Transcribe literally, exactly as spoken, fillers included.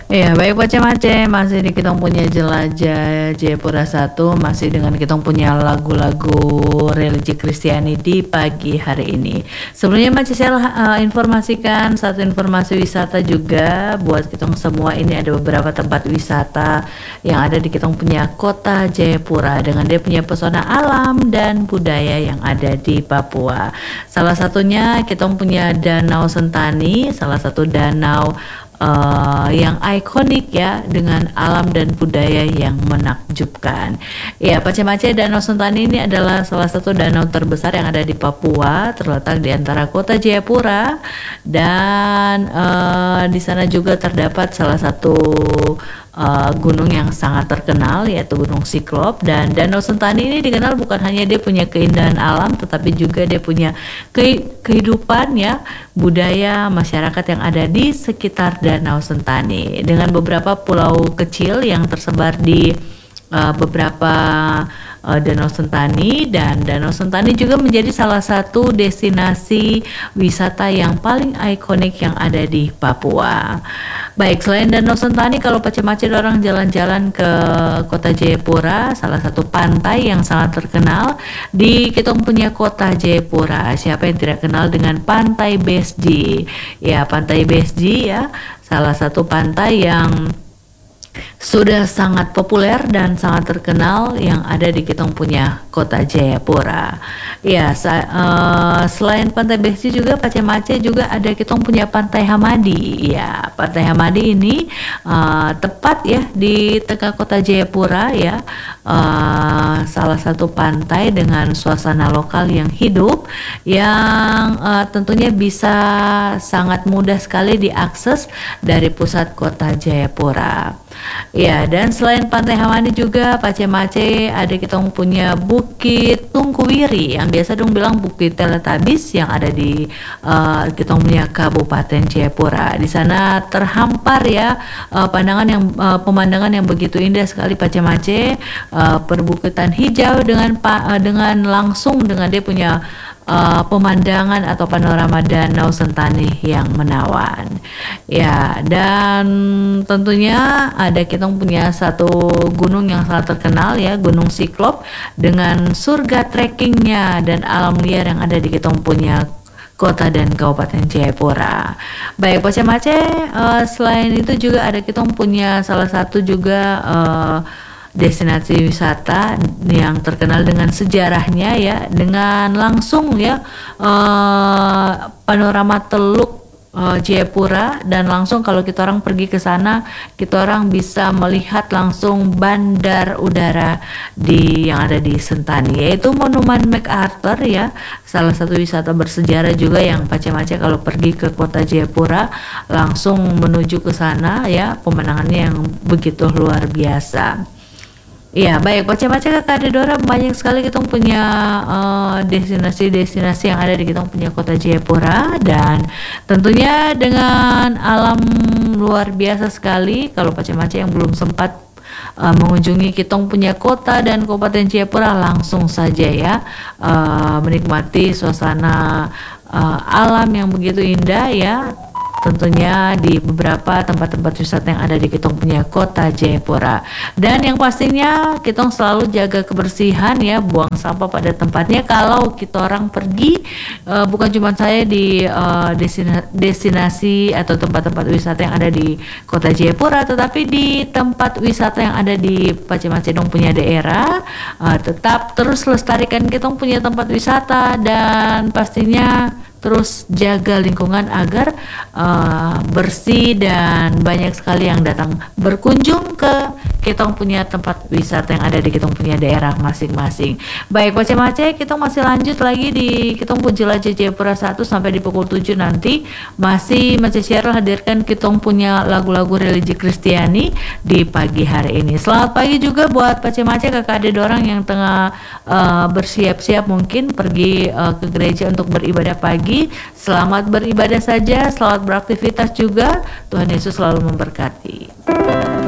Iya, baik Mace-Mace, masih di kitong punya Jelajah Jayapura satu, masih dengan kitong punya lagu-lagu religi Kristiani di pagi hari ini. Sebelumnya Mace saya uh, informasikan satu informasi wisata juga buat kitong semua. Ini ada beberapa tempat wisata yang ada di kitong punya kota Jayapura dengan dia punya pesona alam dan budaya yang ada di Papua. Salah satunya kitong punya Danau Sentani, salah satu danau Uh, yang ikonik ya, dengan alam dan budaya yang menakjubkan. Ya, Mace-Mace, Danau Sentani ini adalah salah satu danau terbesar yang ada di Papua, terletak di antara kota Jayapura dan uh, di sana juga terdapat salah satu uh, gunung yang sangat terkenal, yaitu Gunung Siklop. Dan Danau Sentani ini dikenal bukan hanya dia punya keindahan alam, tetapi juga dia punya ke kehidupan ya, budaya masyarakat yang ada di sekitar Danau Sentani dengan beberapa pulau kecil yang tersebar di uh, beberapa uh, Danau Sentani. Dan Danau Sentani juga menjadi salah satu destinasi wisata yang paling ikonik yang ada di Papua. Baik, selain Danau Sentani, kalau Mace-Mace orang jalan-jalan ke kota Jayapura, salah satu pantai yang sangat terkenal di kitong punya kota Jayapura. Siapa yang tidak kenal dengan Pantai Besji? Ya, Pantai Besji ya, salah satu pantai yang sudah sangat populer dan sangat terkenal yang ada di kitong punya kota Jayapura. Ya, uh, selain Pantai Besji juga Mace-Mace juga ada kitong punya Pantai Hamadi. Ya, Pantai Hamadi ini uh, tepat ya di tengah kota Jayapura ya. Uh, salah satu pantai dengan suasana lokal yang hidup yang uh, tentunya bisa sangat mudah sekali diakses dari pusat kota Jayapura. Ya, dan selain Pantai Hamadi juga Mace-Mace ada kitong punya Bukit Tungkuwiri yang biasa dong bilang Bukit Teletabis yang ada di uh, kitong punya Kabupaten Jayapura. Di sana terhampar ya uh, pandangan yang uh, pemandangan yang begitu indah sekali Mace-Mace, uh, perbukitan hijau dengan uh, dengan langsung dengan dia punya Uh, pemandangan atau panorama Danau Sentani yang menawan. Ya, dan tentunya ada kita punya satu gunung yang sangat terkenal ya, Gunung Siklop, dengan surga trekkingnya dan alam liar yang ada di kita punya kota dan Kabupaten Jayapura. Baik Mace-Mace, uh, selain itu juga ada kita punya salah satu juga uh, destinasi wisata yang terkenal dengan sejarahnya ya, dengan langsung ya uh, panorama Teluk uh, Jayapura, dan langsung kalau kita orang pergi ke sana kita orang bisa melihat langsung bandar udara di yang ada di Sentani, yaitu Monumen MacArthur ya, salah satu wisata bersejarah juga yang Mace-Mace kalau pergi ke kota Jayapura langsung menuju ke sana ya, pemandangannya yang begitu luar biasa. Iya, baik Mace-Mace Kakak Dedora, banyak sekali kita punya uh, destinasi-destinasi yang ada di kita punya kota Jayapura, dan tentunya dengan alam luar biasa sekali. Kalau Mace-Mace yang belum sempat uh, mengunjungi kita punya kota dan Kabupaten Jayapura, langsung saja ya uh, menikmati suasana uh, alam yang begitu indah ya, tentunya di beberapa tempat-tempat wisata yang ada di kitong punya kota Jayapura. Dan yang pastinya kitong selalu jaga kebersihan ya, buang sampah pada tempatnya. Kalau kita orang pergi, uh, bukan cuma saya di uh, destina destinasi atau tempat-tempat wisata yang ada di kota Jayapura, tetapi di tempat wisata yang ada di Mace-Mace dong punya daerah, uh, tetap terus lestarikan kitong punya tempat wisata, dan pastinya terus jaga lingkungan agar uh, bersih dan banyak sekali yang datang berkunjung ke kitong punya tempat wisata yang ada di kitong punya daerah masing-masing. Baik Mace-Mace, kita masih lanjut lagi di kitong Jelajah Jayapura satu sampai di pukul tujuh nanti. Masih Mace Cheryl hadirkan kitong punya lagu-lagu religi Kristiani di pagi hari ini. Selamat pagi juga buat Mace-Mace kakak adik orang yang tengah uh, bersiap-siap mungkin pergi uh, ke gereja untuk beribadah pagi. Selamat beribadah saja, selamat beraktivitas juga. Tuhan Yesus selalu memberkati.